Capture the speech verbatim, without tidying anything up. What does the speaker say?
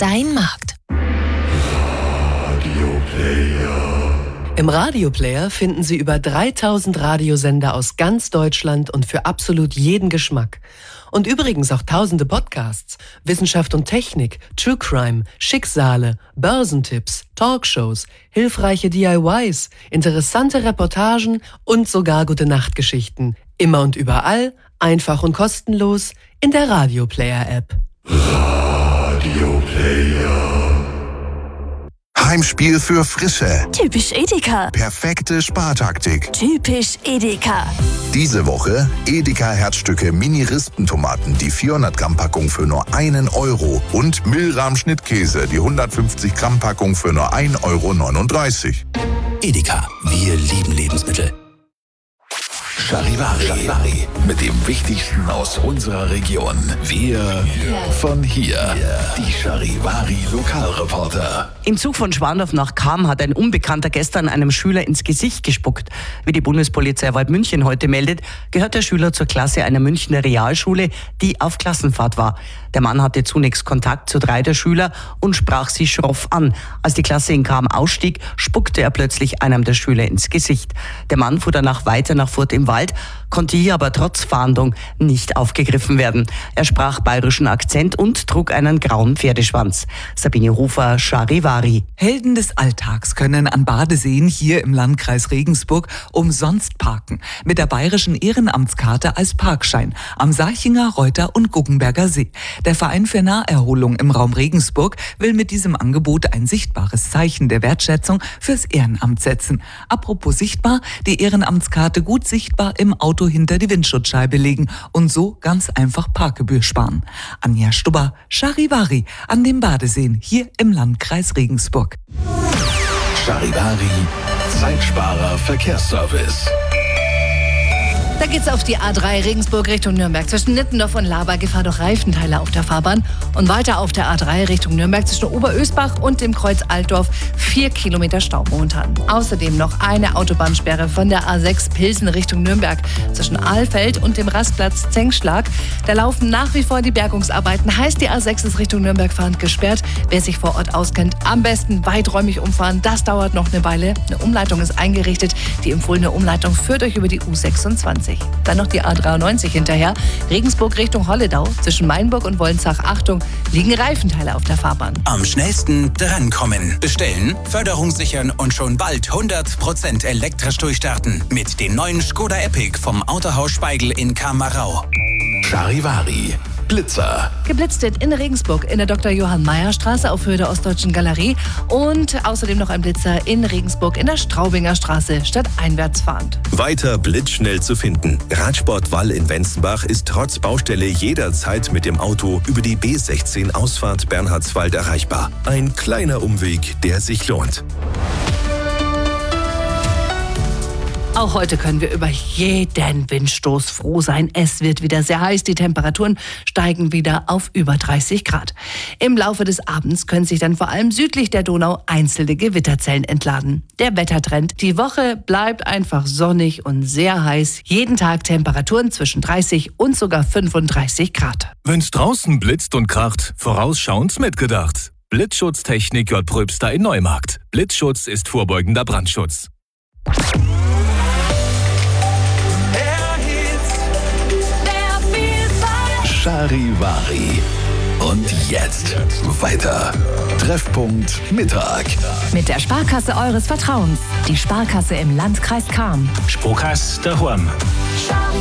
dein Markt. Im Radioplayer finden Sie über dreitausend Radiosender aus ganz Deutschland und für absolut jeden Geschmack. Und übrigens auch tausende Podcasts, Wissenschaft und Technik, True Crime, Schicksale, Börsentipps, Talkshows, hilfreiche D I Ys, interessante Reportagen und sogar Gute-Nacht-Geschichten. Immer und überall, einfach und kostenlos in der Radioplayer-App. Radioplayer. Heimspiel für Frische. Typisch Edeka. Perfekte Spartaktik. Typisch Edeka. Diese Woche Edeka Herzstücke Mini-Rispentomaten, die vierhundert Gramm Packung für nur einen Euro und Milram Schnittkäse, die hundertfünfzig Gramm Packung für nur ein Euro neununddreißig. Edeka, wir lieben Lebensmittel. Charivari. Charivari. Mit dem Wichtigsten aus unserer Region. Wir von hier. Die Charivari Lokalreporter. Im Zug von Schwandorf nach Cham hat ein Unbekannter gestern einem Schüler ins Gesicht gespuckt. Wie die Bundespolizei Waldmünchen heute meldet, gehört der Schüler zur Klasse einer Münchner Realschule, die auf Klassenfahrt war. Der Mann hatte zunächst Kontakt zu drei der Schüler und sprach sie schroff an. Als die Klasse in Cham ausstieg, spuckte er plötzlich einem der Schüler ins Gesicht. Der Mann fuhr danach weiter nach Furt im Wald, konnte hier aber trotz Fahndung nicht aufgegriffen werden. Er sprach bayerischen Akzent und trug einen grauen Pferdeschwanz. Sabine Hofer, Charivari. Helden des Alltags können an Badeseen hier im Landkreis Regensburg umsonst parken. Mit der bayerischen Ehrenamtskarte als Parkschein am Sarchinger, Reuter und Guggenberger See. Der Verein für Naherholung im Raum Regensburg will mit diesem Angebot ein sichtbares Zeichen der Wertschätzung fürs Ehrenamt setzen. Apropos sichtbar, die Ehrenamtskarte gut sichtbar im Auto hinter die Windschutzscheibe legen und so ganz einfach Parkgebühr sparen. Anja Stubber, Charivari an den Badeseen hier im Landkreis Regensburg. Charivari, Zeitsparer Verkehrsservice. Da geht's auf die A drei Regensburg Richtung Nürnberg. Zwischen Nittendorf und Laber Gefahr durch Reifenteile auf der Fahrbahn. Und weiter auf der A drei Richtung Nürnberg zwischen Oberösbach und dem Kreuz Altdorf. Vier Kilometer Stau momentan. Außerdem noch eine Autobahnsperre von der A sechs Pilsen Richtung Nürnberg. Zwischen Ahlfeld und dem Rastplatz Zengschlag. Da laufen nach wie vor die Bergungsarbeiten. Heißt, die A sechs ist Richtung Nürnberg fahrend gesperrt. Wer sich vor Ort auskennt, am besten weiträumig umfahren. Das dauert noch eine Weile. Eine Umleitung ist eingerichtet. Die empfohlene Umleitung führt euch über die U sechsundzwanzig. Dann noch die A dreiundneunzig hinterher. Regensburg Richtung Holledau. Zwischen Mainburg und Wollentzach, Achtung, liegen Reifenteile auf der Fahrbahn. Am schnellsten drankommen. Bestellen, Förderung sichern und schon bald hundert Prozent elektrisch durchstarten. Mit dem neuen Skoda Epic vom Autohaus Speigl in Kamarau. Charivari. Blitzer. Geblitzt wird in Regensburg in der Doktor Johann Mayer Straße auf Höhe der Ostdeutschen Galerie und außerdem noch ein Blitzer in Regensburg in der Straubinger Straße statt einwärts fahrend. Weiter blitzschnell zu finden. Radsport Wall in Wenzenbach ist trotz Baustelle jederzeit mit dem Auto über die B sechzehn Ausfahrt Bernhardswald erreichbar. Ein kleiner Umweg, der sich lohnt. Auch heute können wir über jeden Windstoß froh sein. Es wird wieder sehr heiß. Die Temperaturen steigen wieder auf über dreißig Grad. Im Laufe des Abends können sich dann vor allem südlich der Donau einzelne Gewitterzellen entladen. Der Wettertrend. Die Woche bleibt einfach sonnig und sehr heiß. Jeden Tag Temperaturen zwischen dreißig und sogar fünfunddreißig Grad. Wenn's draußen blitzt und kracht, vorausschauend mitgedacht. Blitzschutztechnik J. Pröbster in Neumarkt. Blitzschutz ist vorbeugender Brandschutz. Charivari. Und jetzt weiter. Treffpunkt Mittag. Mit der Sparkasse eures Vertrauens. Die Sparkasse im Landkreis Cham. Sparkasse daheim.